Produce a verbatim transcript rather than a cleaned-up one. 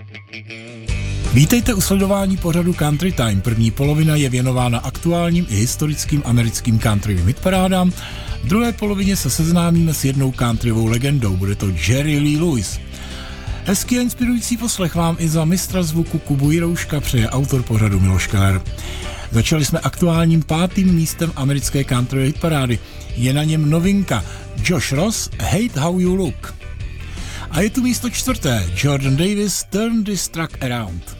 Vítejte u sledování pořadu Country Time. První polovina je věnována aktuálním i historickým americkým countryovým hitparádám. V druhé polovině se seznámíme s jednou countryovou legendou, bude to Jerry Lee Lewis. Hezký a inspirující poslech vám i za mistra zvuku Kubu Jirouška přeje autor pořadu Miloš Keller. Začali jsme aktuálním pátým místem americké countryové hitparády. Je na něm novinka Josh Ross, Hate How You Look. A je tu místo čtvrté, Jordan Davis, Turn This Truck Around.